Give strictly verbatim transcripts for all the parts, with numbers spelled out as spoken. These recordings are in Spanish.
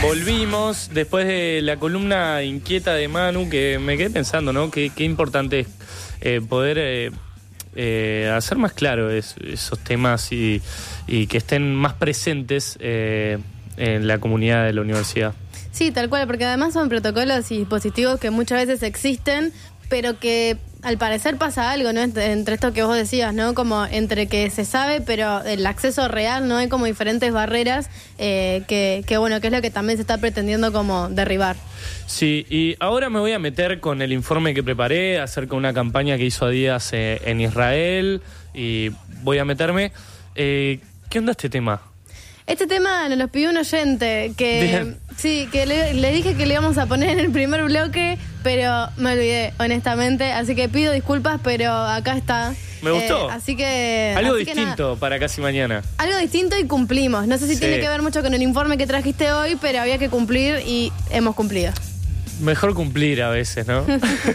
Volvimos después de la columna inquieta de Manu, que me quedé pensando, ¿no? Qué, qué importante es eh, poder eh, eh, hacer más claro es, esos temas y, y que estén más presentes eh, en la comunidad de la universidad. Sí, tal cual, porque además son protocolos y dispositivos que muchas veces existen, pero que al parecer pasa algo, ¿no? Entre, entre esto que vos decías, ¿no? Como entre que se sabe, pero el acceso real, ¿no? Hay como diferentes barreras eh, que, que, bueno, que es lo que también se está pretendiendo como derribar. Sí, y ahora me voy a meter con el informe que preparé acerca de una campaña que hizo Adidas eh, en Israel, y voy a meterme. Eh, ¿Qué onda este tema? Este tema nos lo pidió un oyente que Bien. sí, que le, le dije que le íbamos a poner en el primer bloque, pero me olvidé, honestamente, así que pido disculpas, pero acá está. Me gustó. Eh, así que algo así distinto que para Casi Mañana. Algo distinto y cumplimos. No sé si sí. tiene que ver mucho con el informe que trajiste hoy, pero había que cumplir y hemos cumplido. Mejor cumplir a veces, ¿no?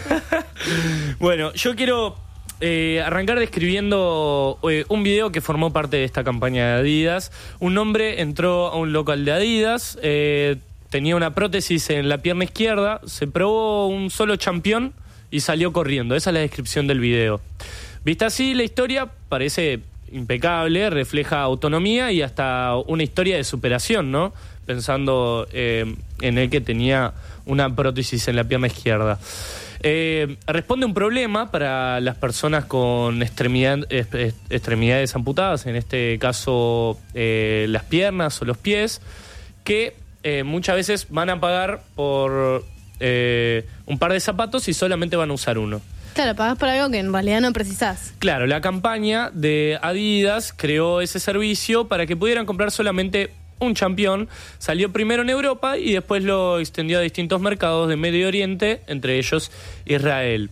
Bueno, yo quiero Eh, arrancar describiendo eh, un video que formó parte de esta campaña de Adidas. Un hombre entró a un local de Adidas, eh, tenía una prótesis en la pierna izquierda, se probó un solo champión y salió corriendo. Esa es la descripción del video. Vista así, la historia parece impecable, refleja autonomía y hasta una historia de superación, ¿no? Pensando eh, en el que tenía una prótesis en la pierna izquierda. Eh, responde un problema para las personas con extremidad, extremidades amputadas, en este caso eh, las piernas o los pies, que eh, muchas veces van a pagar por eh, un par de zapatos y solamente van a usar uno. Claro, pagás por algo que en realidad no precisás. Claro, la campaña de Adidas creó ese servicio para que pudieran comprar solamente un champión. Salió primero en Europa y después lo extendió a distintos mercados de Medio Oriente, entre ellos Israel.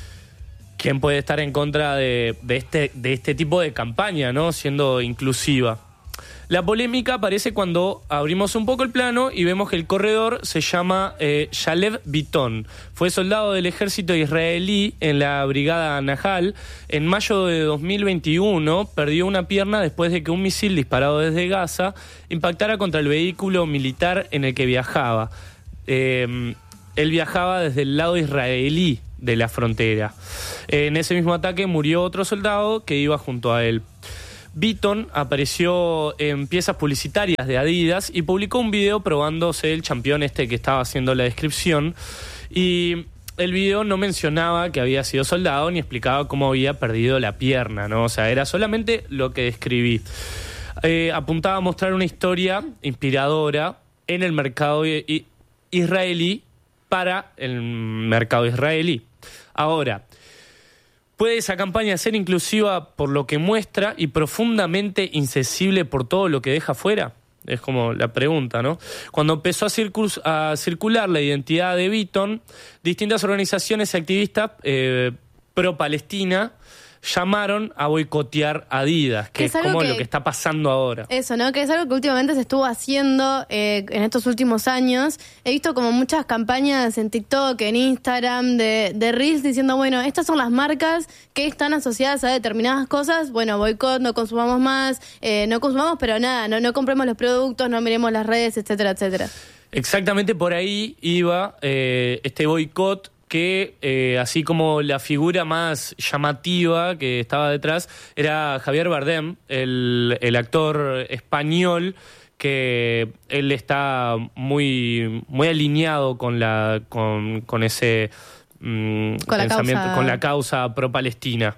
¿Quién puede estar en contra de, de, este, de este tipo de campaña, ¿no? Siendo inclusiva. La polémica aparece cuando abrimos un poco el plano y vemos que el corredor se llama eh, Shalev Biton. Fue soldado del ejército israelí en la brigada Nahal. En mayo de dos mil veintiuno perdió una pierna después de que un misil disparado desde Gaza impactara contra el vehículo militar en el que viajaba. Eh, él viajaba desde el lado israelí de la frontera. En ese mismo ataque murió otro soldado que iba junto a él. Biton apareció en piezas publicitarias de Adidas y publicó un video probándose el champión este que estaba haciendo la descripción, y el video no mencionaba que había sido soldado ni explicaba cómo había perdido la pierna, ¿no? O sea, era solamente lo que describí. Eh, apuntaba a mostrar una historia inspiradora en el mercado israelí para el mercado israelí. Ahora, ¿puede esa campaña ser inclusiva por lo que muestra y profundamente insensible por todo lo que deja fuera? Es como la pregunta, ¿no? Cuando empezó a, circul- a circular la identidad de Biton, distintas organizaciones y activistas eh, pro-Palestina llamaron a boicotear Adidas, que, que es, es como que, lo que está pasando ahora. Eso, ¿no? Que es algo que últimamente se estuvo haciendo eh, en estos últimos años. He visto como muchas campañas en TikTok, en Instagram, de, de Reels diciendo, bueno, estas son las marcas que están asociadas a determinadas cosas. Bueno, boicot, no consumamos más, eh, no consumamos, pero nada, no, no compremos los productos, no miremos las redes, etcétera, etcétera. Exactamente por ahí iba eh, este boicot, que eh, así como la figura más llamativa que estaba detrás era Javier Bardem, el, el actor español, que él está muy, muy alineado con la con, con ese mm, con la pensamiento, causa. con la causa pro-palestina.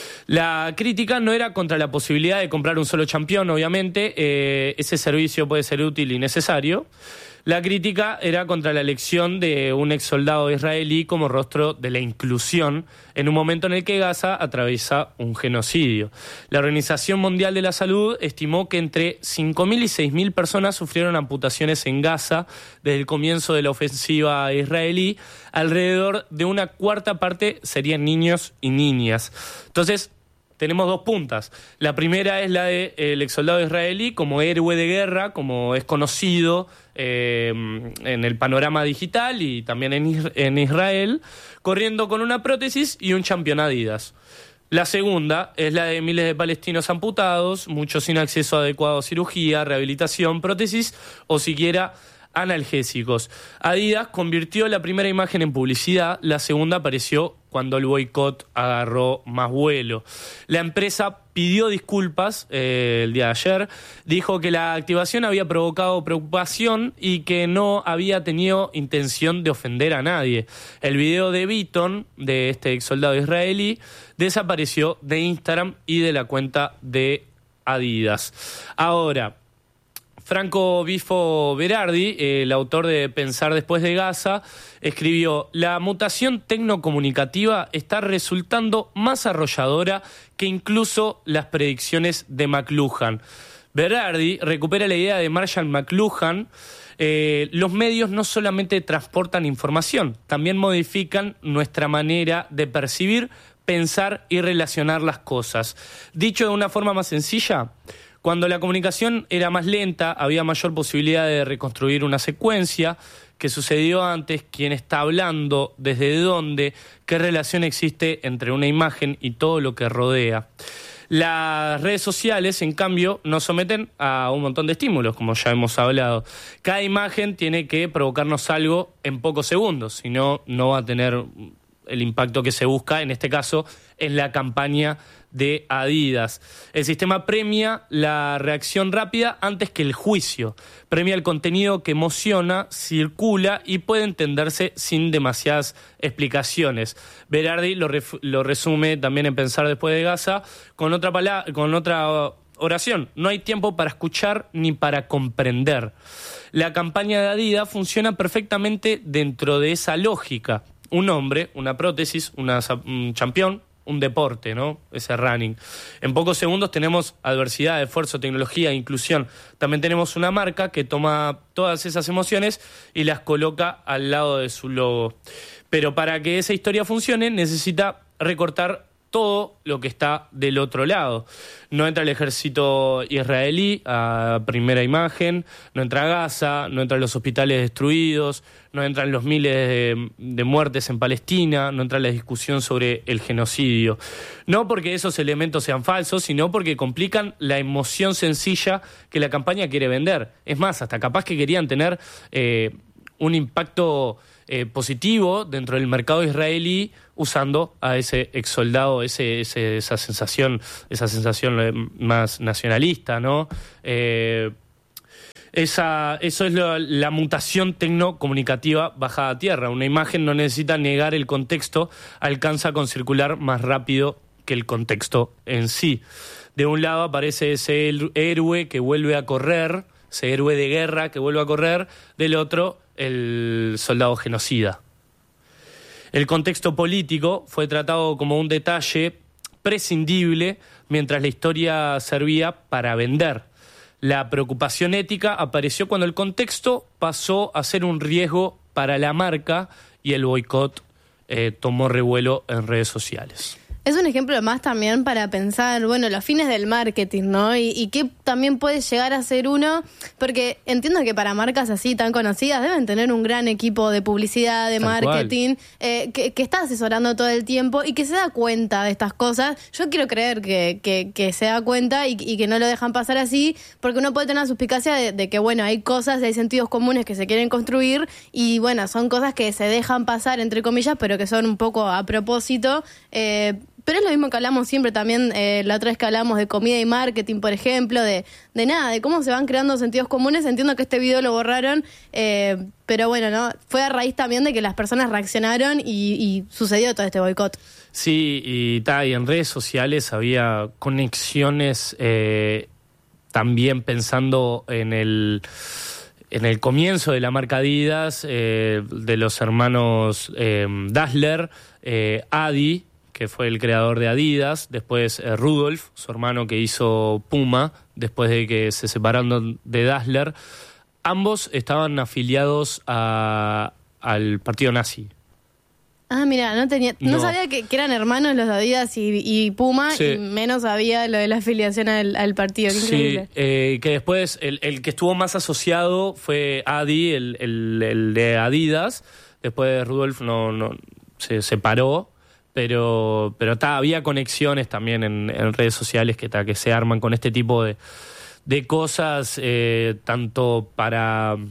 La crítica no era contra la posibilidad de comprar un solo champión, obviamente, eh, ese servicio puede ser útil y necesario. La crítica era contra la elección de un ex soldado israelí como rostro de la inclusión en un momento en el que Gaza atraviesa un genocidio. La Organización Mundial de la Salud estimó que entre cinco mil y seis mil personas sufrieron amputaciones en Gaza desde el comienzo de la ofensiva israelí. Alrededor de una cuarta parte serían niños y niñas. Entonces, tenemos dos puntas. La primera es la del de ex soldado israelí como héroe de guerra, como es conocido eh, en el panorama digital y también en, en Israel, corriendo con una prótesis y un champión Adidas. La segunda es la de miles de palestinos amputados, muchos sin acceso adecuado a cirugía, rehabilitación, prótesis o siquiera analgésicos. Adidas convirtió la primera imagen en publicidad, la segunda apareció cuando el boicot agarró más vuelo. La empresa pidió disculpas eh, el día de ayer, dijo que la activación había provocado preocupación y que no había tenido intención de ofender a nadie. El video de Beaton, de este ex soldado israelí, desapareció de Instagram y de la cuenta de Adidas. Ahora, Franco Bifo Berardi, el autor de Pensar después de Gaza, escribió: la mutación tecnocomunicativa está resultando más arrolladora que incluso las predicciones de McLuhan. Berardi recupera la idea de Marshall McLuhan. Eh, los medios no solamente transportan información, también modifican nuestra manera de percibir, pensar y relacionar las cosas. Dicho de una forma más sencilla, cuando la comunicación era más lenta, había mayor posibilidad de reconstruir una secuencia. ¿Qué sucedió antes? ¿Quién está hablando? ¿Desde dónde? ¿Qué relación existe entre una imagen y todo lo que rodea? Las redes sociales, en cambio, nos someten a un montón de estímulos, como ya hemos hablado. Cada imagen tiene que provocarnos algo en pocos segundos, si no, no va a tener el impacto que se busca, en este caso, en la campaña de Adidas. El sistema premia la reacción rápida antes que el juicio. Premia el contenido que emociona, circula y puede entenderse sin demasiadas explicaciones. Berardi lo, ref- lo resume también en Pensar después de Gaza con otra palabra, con otra oración: no hay tiempo para escuchar ni para comprender. La campaña de Adidas funciona perfectamente dentro de esa lógica. Un hombre, una prótesis, una, un campeón, un deporte, ¿no? Ese running. En pocos segundos tenemos adversidad, esfuerzo, tecnología, inclusión. También tenemos una marca que toma todas esas emociones y las coloca al lado de su logo. Pero para que esa historia funcione necesita recortar todo lo que está del otro lado. No entra el ejército israelí a primera imagen, no entra Gaza, no entran los hospitales destruidos, no entran los miles de, de muertes en Palestina, no entra la discusión sobre el genocidio. No porque esos elementos sean falsos, sino porque complican la emoción sencilla que la campaña quiere vender. Es más, hasta capaz que querían tener eh, un impacto eh, positivo dentro del mercado israelí, usando a ese ex soldado, ese, ese, esa sensación, esa sensación más nacionalista, ¿no? Eh, esa, eso es lo, la mutación tecnocomunicativa bajada a tierra. Una imagen no necesita negar el contexto, alcanza con circular más rápido que el contexto en sí. De un lado aparece ese héroe que vuelve a correr, ese héroe de guerra que vuelve a correr, del otro el soldado genocida. El contexto político fue tratado como un detalle prescindible mientras la historia servía para vender. La preocupación ética apareció cuando el contexto pasó a ser un riesgo para la marca y el boicot eh, tomó revuelo en redes sociales. Es un ejemplo más también para pensar, bueno, los fines del marketing, ¿no? Y, y qué también puede llegar a ser uno, porque entiendo que para marcas así tan conocidas deben tener un gran equipo de publicidad, de Tal marketing, eh, que, que está asesorando todo el tiempo y que se da cuenta de estas cosas. Yo quiero creer que, que, que se da cuenta y, y que no lo dejan pasar así, porque uno puede tener la suspicacia de, de que, bueno, hay cosas, hay sentidos comunes que se quieren construir y, bueno, son cosas que se dejan pasar, entre comillas, pero que son un poco a propósito. Eh, Pero es lo mismo que hablamos siempre también, eh, la otra vez que hablamos de comida y marketing, por ejemplo, de, de nada, de cómo se van creando sentidos comunes. Entiendo que este video lo borraron, eh, pero bueno, no fue a raíz también de que las personas reaccionaron y, y sucedió todo este boicot. Sí, y, ta, y en redes sociales había conexiones eh, también pensando en el... En el comienzo de la marca Adidas, eh, de los hermanos eh, Dassler, eh, Adi, que fue el creador de Adidas, después eh, Rudolf, su hermano que hizo Puma, después de que se separaron de Dassler. Ambos estaban afiliados a, al partido nazi. Ah, mira, no tenía, no, no sabía que, que eran hermanos los de Adidas y, y Puma, sí. Y menos sabía lo de la afiliación al, al partido. Qué increíble. Sí, eh, que después el, el que estuvo más asociado fue Adi, el, el, el de Adidas. Después Rudolf no, no se separó. Pero pero ta, había conexiones también en, en redes sociales que, ta, que se arman con este tipo de, de cosas, eh, tanto para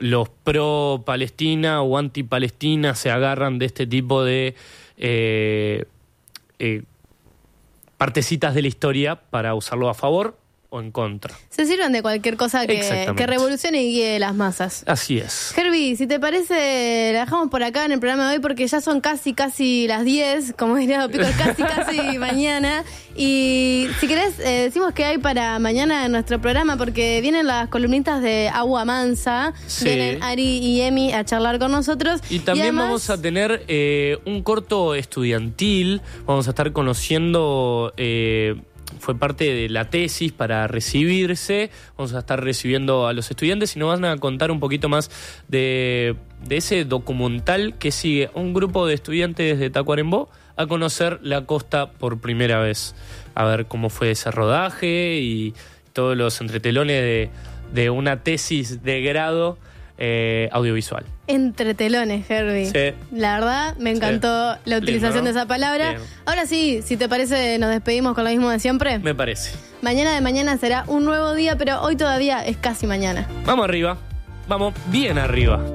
los pro-Palestina o anti-Palestina se agarran de este tipo de eh, eh, partecitas de la historia para usarlo a favor o en contra. Se sirven de cualquier cosa que, que revolucione y guíe las masas. Así es. Herbie, si te parece, la dejamos por acá en el programa de hoy porque ya son casi, casi las diez, como diría Pico, casi, casi mañana. Y si querés, eh, decimos qué hay para mañana en nuestro programa porque vienen las columnistas de Agua Mansa, sí. Vienen Ari y Emi a charlar con nosotros. Y también y además, vamos a tener eh, un corto estudiantil, vamos a estar conociendo... Eh, fue parte de la tesis para recibirse. Vamos a estar recibiendo a los estudiantes y nos van a contar un poquito más de, de ese documental que sigue un grupo de estudiantes de Tacuarembó a conocer la costa por primera vez. A ver cómo fue ese rodaje y todos los entretelones de, de una tesis de grado eh, audiovisual. Entre telones, Herbie. Sí. La verdad, me encantó sí. la utilización Lindo. de esa palabra. Bien. Ahora sí, si te parece, nos despedimos con lo mismo de siempre. Me parece. Mañana de mañana será un nuevo día, pero hoy todavía es casi mañana. Vamos arriba. Vamos bien arriba.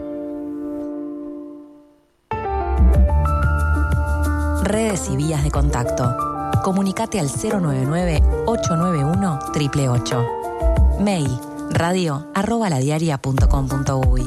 Redes y vías de contacto. Comunicate al cero nueve nueve, ocho nueve uno, ocho ocho ocho. Mail radio arroba ladiaria punto com punto uy.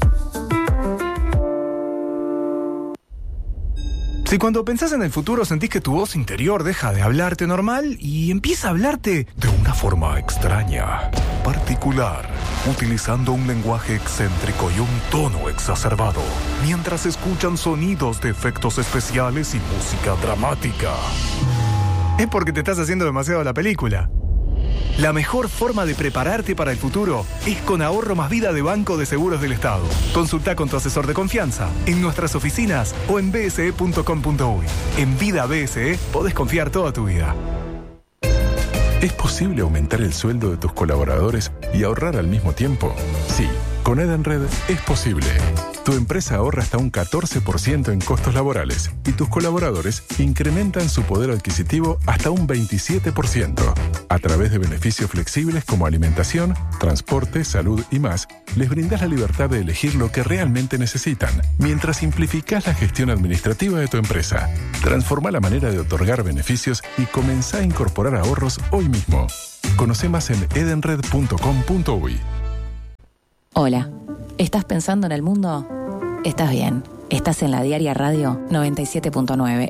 Si cuando pensás en el futuro sentís que tu voz interior deja de hablarte normal y empieza a hablarte de una forma extraña, particular, utilizando un lenguaje excéntrico y un tono exacerbado, mientras escuchan sonidos de efectos especiales y música dramática, es porque te estás haciendo demasiado la película. La mejor forma de prepararte para el futuro es con Ahorro Más Vida de Banco de Seguros del Estado. Consulta con tu asesor de confianza en nuestras oficinas o en b s e punto com punto uy. En Vida B S E podés confiar toda tu vida. ¿Es posible aumentar el sueldo de tus colaboradores y ahorrar al mismo tiempo? Sí, con Edenred es posible. Tu empresa ahorra hasta un catorce por ciento en costos laborales y tus colaboradores incrementan su poder adquisitivo hasta un veintisiete por ciento. A través de beneficios flexibles como alimentación, transporte, salud y más, les brindas la libertad de elegir lo que realmente necesitan, mientras simplificás la gestión administrativa de tu empresa. Transforma la manera de otorgar beneficios y comenzá a incorporar ahorros hoy mismo. Conoce más en edenred punto com punto uy. Hola, ¿estás pensando en el mundo? Estás bien, estás en la Diaria Radio noventa y siete punto nueve.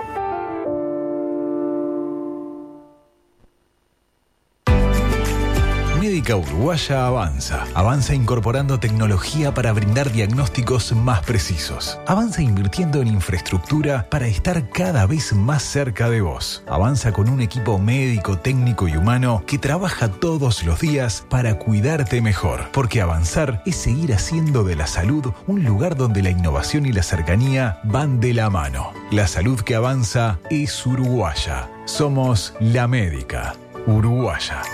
Médica Uruguaya avanza. Avanza incorporando tecnología para brindar diagnósticos más precisos. Avanza invirtiendo en infraestructura para estar cada vez más cerca de vos. Avanza con un equipo médico, técnico y humano que trabaja todos los días para cuidarte mejor. Porque avanzar es seguir haciendo de la salud un lugar donde la innovación y la cercanía van de la mano. La salud que avanza es uruguaya. Somos la Médica Uruguaya.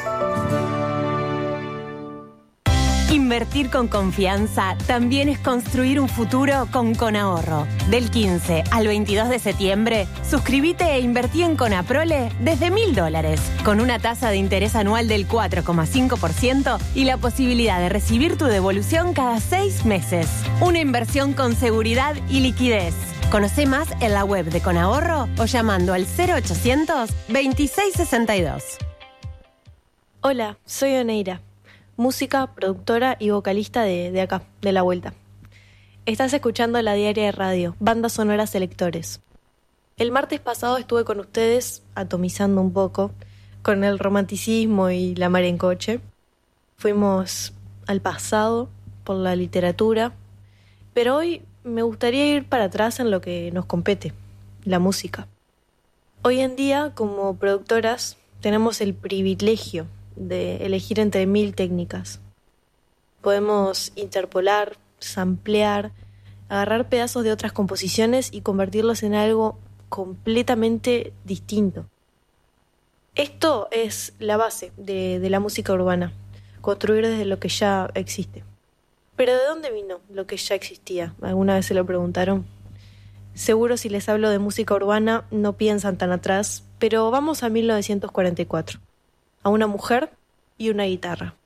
Invertir con confianza también es construir un futuro con Conahorro. Del quince al veintidós de septiembre, suscríbete e invertí en Conaprole desde mil dólares, con una tasa de interés anual del cuatro coma cinco por ciento y la posibilidad de recibir tu devolución cada seis meses. Una inversión con seguridad y liquidez. Conoce más en la web de Conahorro o llamando al cero ochocientos, veintiséis sesenta y dos. Hola, soy Oneira. Música, productora y vocalista de, de acá, de La Vuelta. Estás escuchando La Diaria de Radio, bandas sonoras selectores. El martes pasado estuve con ustedes, atomizando un poco, con el romanticismo y la mar en coche. Fuimos al pasado, por la literatura, pero hoy me gustaría ir para atrás en lo que nos compete, la música. Hoy en día, como productoras, tenemos el privilegio de elegir entre mil técnicas. Podemos interpolar, samplear, agarrar pedazos de otras composiciones y convertirlos en algo completamente distinto. Esto es la base de, de la música urbana, construir desde lo que ya existe. Pero ¿de dónde vino lo que ya existía? ¿Alguna vez se lo preguntaron? Seguro si les hablo de música urbana no piensan tan atrás, pero vamos a mil novecientos cuarenta y cuatro. A una mujer y una guitarra.